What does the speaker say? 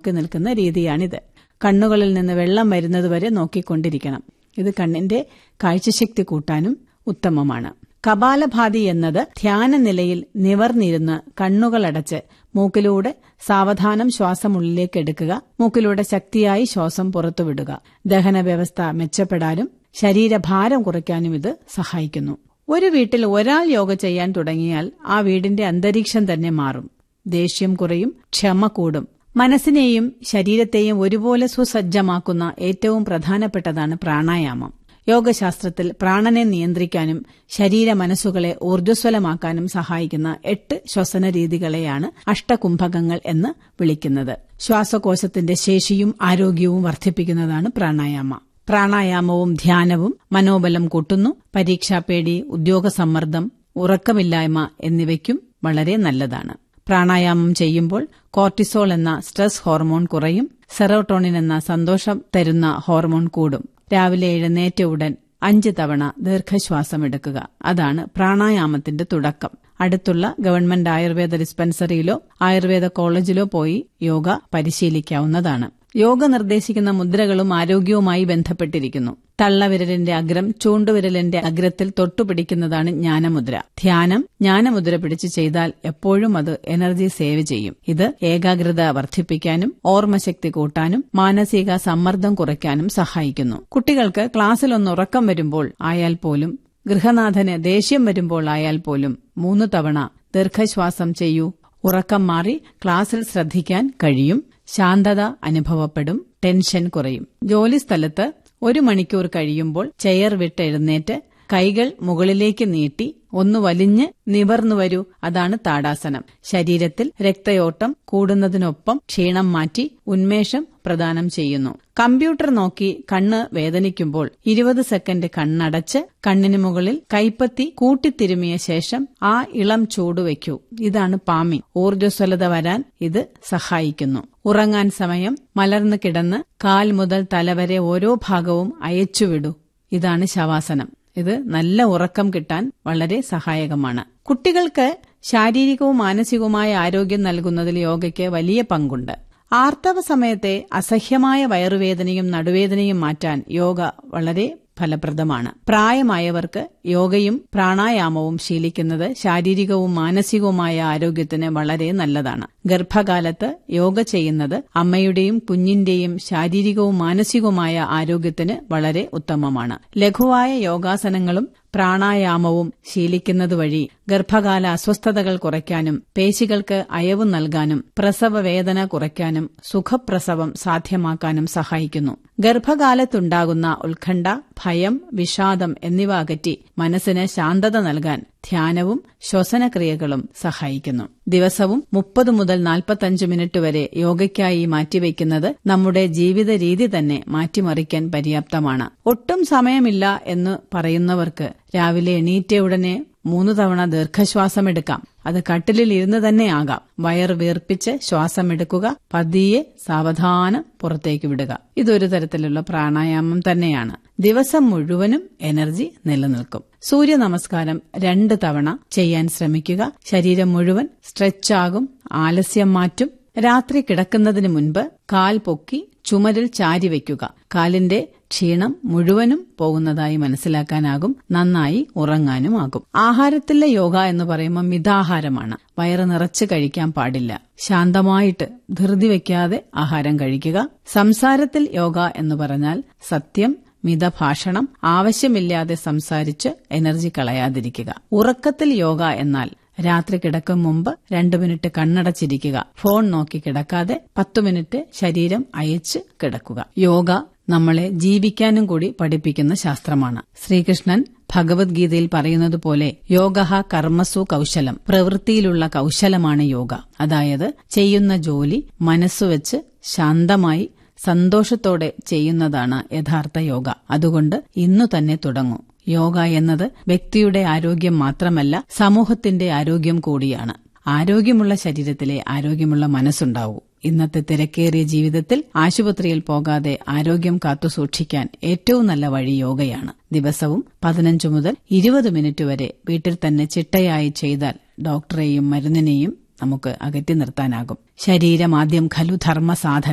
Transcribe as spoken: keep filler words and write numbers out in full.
നോക്കി നിൽക്കുന്ന രീതിയാണിത്. കണ്ണുകളിൽ നിന്ന് വെള്ളം വരുന്നതുവരെ നോക്കിക്കൊണ്ടിരിക്കണം. ഇത് കണ്ണിന്റെ കാഴ്ചശക്തി കൂട്ടാനും ഉത്തമമാണ്. കപാലഭാതി എന്നത് ധ്യാനനിലയിൽ നിവർന്നിരുന്ന് കണ്ണുകളടച്ച് മൂക്കിലൂടെ സാവധാനം ശ്വാസം ഉള്ളിലേക്ക് എടുക്കുക, മൂക്കിലൂടെ ശക്തിയായി ശ്വാസം പുറത്തുവിടുക. ദഹന വ്യവസ്ഥ മെച്ചപ്പെടാനും ശരീരഭാരം കുറയ്ക്കാനും ഇത് സഹായിക്കുന്നു. ഒരു വീട്ടിൽ ഒരാൾ യോഗ ചെയ്യാൻ തുടങ്ങിയാൽ ആ വീടിന്റെ അന്തരീക്ഷം തന്നെ മാറും. ദേഷ്യം കുറയും, ക്ഷമ കൂടും. മനസ്സിനെയും ശരീരത്തെയും ഒരുപോലെ സുസജ്ജമാക്കുന്ന ഏറ്റവും പ്രധാനപ്പെട്ടതാണ് പ്രാണായാമം. യോഗശാസ്ത്രത്തിൽ പ്രാണനെ നിയന്ത്രിക്കാനും ശരീര മനസ്സുകളെ ഊർജ്ജസ്വലമാക്കാനും സഹായിക്കുന്ന എട്ട് ശ്വസന രീതികളെയാണ് അഷ്ടകുംഭകങ്ങൾ എന്ന് വിളിക്കുന്നത്. ശ്വാസകോശത്തിന്റെ ശേഷിയും ആരോഗ്യവും വർദ്ധിപ്പിക്കുന്നതാണ് പ്രാണായാമ. പ്രാണായാമവും ധ്യാനവും മനോബലം കൂട്ടുന്നു. പരീക്ഷാപേടി, ഉദ്യോഗസമ്മർദ്ദം, ഉറക്കമില്ലായ്മ എന്നിവയ്ക്കും വളരെ നല്ലതാണ്. പ്രാണായാമം ചെയ്യുമ്പോൾ കോർട്ടിസോൾ എന്ന സ്ട്രെസ് ഹോർമോൺ കുറയും. സെറോട്ടോണിൻ എന്ന സന്തോഷം തരുന്ന ഹോർമോൺ കൂടും. രാവിലെ എഴുന്നേറ്റ ഉടൻ അഞ്ച് തവണ ദീർഘശ്വാസം എടുക്കുക. അതാണ് പ്രാണായാമത്തിന്റെ തുടക്കം. അടുത്തുള്ള ഗവൺമെന്റ് ആയുർവേദ ഡിസ്പെൻസറിയിലോ ആയുർവേദ കോളേജിലോ പോയി യോഗ പരിശീലിക്കാവുന്നതാണ്. യോഗ നിർദ്ദേശിക്കുന്ന മുദ്രകളും ആരോഗ്യവുമായി ബന്ധപ്പെട്ടിരിക്കുന്നു. തള്ളവിരലിന്റെ അഗ്രം ചൂണ്ടുവിരലിന്റെ അഗ്രത്തിൽ തൊട്ടുപിടിക്കുന്നതാണ് ജ്ഞാനമുദ്ര. ധ്യാനം ജ്ഞാനമുദ്ര പിടിച്ച് ചെയ്താൽ എപ്പോഴും അത് എനർജി സേവ് ചെയ്യും. ഇത് ഏകാഗ്രത വർദ്ധിപ്പിക്കാനും ഓർമ്മശക്തി കൂട്ടാനും മാനസിക സമ്മർദ്ദം കുറയ്ക്കാനും സഹായിക്കുന്നു. കുട്ടികൾക്ക് ക്ലാസ്സിൽ ഒന്ന് ഉറക്കം വരുമ്പോൾ ആയാൽ പോലും, ഗൃഹനാഥന് ദേഷ്യം വരുമ്പോൾ ആയാൽ പോലും മൂന്ന് തവണ ദീർഘശ്വാസം ചെയ്യൂ. ഉറക്കം മാറി ക്ലാസ്സിൽ ശ്രദ്ധിക്കാൻ കഴിയും. ശാന്തത അനുഭവപ്പെടും. ടെൻഷൻ കുറയും. ജോലിസ്ഥലത്ത് ഒരു മണിക്കൂർ കഴിയുമ്പോൾ ചെയർ വിട്ട് എഴുന്നേറ്റ് കൈകൾ മുകളിലേക്ക് നീട്ടി ഒന്ന് വലിഞ്ഞ് നിവർന്നു വരൂ. അതാണ് താടാസനം. ശരീരത്തിൽ രക്തയോട്ടം കൂടുന്നതിനൊപ്പം ക്ഷീണം മാറ്റി ഉന്മേഷം പ്രദാനം ചെയ്യുന്നു. കമ്പ്യൂട്ടർ നോക്കി കണ്ണ് വേദനിക്കുമ്പോൾ ഇരുപത് സെക്കൻഡ് കണ്ണടച്ച് കണ്ണിന് മുകളിൽ കൈപ്പത്തി കൂട്ടിത്തിരുമിയ ശേഷം ആ ഇളം ചൂട് വയ്ക്കൂ. ഇതാണ് പാമിംഗ്. ഊർജ്ജസ്വലത വരാൻ ഇത് സഹായിക്കുന്നു. ഉറങ്ങാൻ സമയം മലർന്നു കിടന്ന് കാൽ മുതൽ തലവരെ ഓരോ ഭാഗവും അയച്ചുവിടൂ. ഇതാണ് ശവാസനം. ഇത് നല്ല ഉറക്കം കിട്ടാൻ വളരെ സഹായകമാണ്. കുട്ടികൾക്ക് ശാരീരികവും മാനസികവുമായ ആരോഗ്യം നൽകുന്നതിൽ യോഗയ്ക്ക് വലിയ പങ്കുണ്ട്. ആർത്തവ സമയത്തെ അസഹ്യമായ വയറുവേദനയും നടുവേദനയും മാറ്റാൻ യോഗ വളരെ ഫലപ്രദമാണ്. പ്രായമായവർക്ക് യോഗയും പ്രാണായാമവും ശീലിക്കുന്നത് ശാരീരികവും മാനസികവുമായ ആരോഗ്യത്തിന് വളരെ നല്ലതാണ്. ഗർഭകാലത്ത് യോഗ ചെയ്യുന്നത് അമ്മയുടെയും കുഞ്ഞിന്റെയും ശാരീരികവും മാനസികവുമായ ആരോഗ്യത്തിന് വളരെ ഉത്തമമാണ്. ലഘുവായ യോഗാസനങ്ങളും പ്രാണായാമവും ശീലിക്കുന്നതുവഴി ഗർഭകാല അസ്വസ്ഥതകൾ കുറയ്ക്കാനും പേശികൾക്ക് അയവ് നൽകാനും പ്രസവ വേദന കുറയ്ക്കാനും സുഖപ്രസവം സാധ്യമാക്കാനും സഹായിക്കുന്നു. ഗർഭകാലത്തുണ്ടാകുന്ന ഉത്കണ്ഠ, ഭയം, വിഷാദം എന്നിവ അകറ്റി മനസ്സിന് ശാന്തത നൽകാൻ ധ്യാനവും ശ്വസനക്രിയകളും സഹായിക്കുന്നു. ദിവസവും മുപ്പത് മുതൽ നാൽപ്പത്തഞ്ച് മിനിറ്റ് വരെ യോഗയ്ക്കായി മാറ്റിവെക്കുന്നത് നമ്മുടെ ജീവിത രീതി തന്നെ മാറ്റിമറിക്കാൻ പര്യാപ്തമാണ്. ഒട്ടും സമയമില്ല എന്ന് പറയുന്നവർക്ക് രാവിലെ എണീറ്റ ഉടനെ മൂന്ന് തവണ ദീർഘശ്വാസമെടുക്കാം. അത് കട്ടിലിൽ ഇരുന്ന് തന്നെ ആകാം. വയർ വീർപ്പിച്ച് ശ്വാസമെടുക്കുക. പതിയെ സാവധാനം പുറത്തേക്ക് വിടുക. ഇതൊരു തരത്തിലുള്ള പ്രാണായാമം തന്നെയാണ്. ദിവസം മുഴുവനും എനർജി നിലനിൽക്കും. സൂര്യ നമസ്കാരം രണ്ട് തവണ ചെയ്യാൻ ശ്രമിക്കുക. ശരീരം മുഴുവൻ സ്ട്രെച്ചാകും, ആലസ്യം മാറ്റും. രാത്രി കിടക്കുന്നതിന് മുൻപ് കാൽ പൊക്കി ചുമരിൽ ചാരിവെക്കുക. കാലിന്റെ ക്ഷീണം മുഴുവനും പോകുന്നതായി മനസ്സിലാക്കാനാകും. നന്നായി ഉറങ്ങാനുമാകും. ആഹാരത്തിലെ യോഗ എന്ന് പറയുമ്പോൾ മിതാഹാരമാണ്. വയറ് നിറച്ച് കഴിക്കാൻ പാടില്ല. ശാന്തമായിട്ട് ധൃതി വയ്ക്കാതെ ആഹാരം കഴിക്കുക. സംസാരത്തിൽ യോഗ എന്ന് പറഞ്ഞാൽ സത്യം, മിതഭാഷണം, ആവശ്യമില്ലാതെ സംസാരിച്ച് എനർജി കളയാതിരിക്കുക. ഉറക്കത്തിൽ യോഗ എന്നാൽ രാത്രി കിടക്കും മുമ്പ് രണ്ടു മിനിറ്റ് കണ്ണടച്ചിരിക്കുക. ഫോൺ നോക്കി കിടക്കാതെ പത്തു മിനിറ്റ് ശരീരം അയച്ച് കിടക്കുക. യോഗ നമ്മളെ ജീവിക്കാനും കൂടി പഠിപ്പിക്കുന്ന ശാസ്ത്രമാണ്. ശ്രീകൃഷ്ണൻ ഭഗവത്ഗീതയിൽ പറയുന്നതുപോലെ യോഗഃ കർമ്മസു കൌശലം. പ്രവൃത്തിയിലുള്ള കൌശലമാണ് യോഗ. അതായത് ചെയ്യുന്ന ജോലി മനസ്സുവെച്ച് ശാന്തമായി സന്തോഷത്തോടെ ചെയ്യുന്നതാണ് യഥാർത്ഥ യോഗ. അതുകൊണ്ട് ഇന്നു തന്നെ തുടങ്ങൂ. യോഗ എന്നത് വ്യക്തിയുടെ ആരോഗ്യം മാത്രമല്ല, സമൂഹത്തിന്റെ ആരോഗ്യം കൂടിയാണ്. ആരോഗ്യമുള്ള ശരീരത്തിലെ ആരോഗ്യമുള്ള മനസ്സുണ്ടാവൂ. ഇന്നത്തെ തിരക്കേറിയ ജീവിതത്തിൽ ആശുപത്രിയിൽ പോകാതെ ആരോഗ്യം കാത്തുസൂക്ഷിക്കാൻ ഏറ്റവും നല്ല വഴി യോഗയാണ്. ദിവസവും പതിനഞ്ച് മുതൽ ഇരുപത് മിനിറ്റ് വരെ വീട്ടിൽ തന്നെ ചിട്ടയായി ചെയ്താൽ ഡോക്ടറെയും മരുന്നിനെയും നമുക്ക് അകറ്റി നിർത്താനാകും. ശരീരം ആദ്യം ഖലു ധർമ്മ സാധനം.